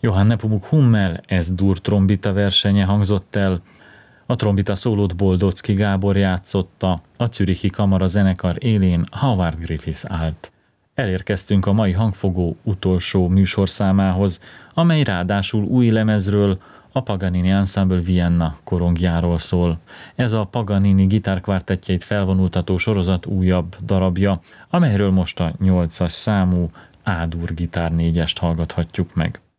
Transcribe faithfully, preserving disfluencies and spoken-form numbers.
Johann Nepomuk Hummel S-dur trombita versenye hangzott el. A trombita szólót Boldocki Gábor játszotta, a Zürichi Kamara zenekar élén Howard Griffiths állt. Elérkeztünk a mai hangfogó utolsó műsorszámához, amely ráadásul új lemezről, a Paganini Ensemble Vienna korongjáról szól. Ez a Paganini gitárkvártettjeit felvonultató sorozat újabb darabja, amelyről most a nyolcas számú A-dur gitár négyest hallgathatjuk meg.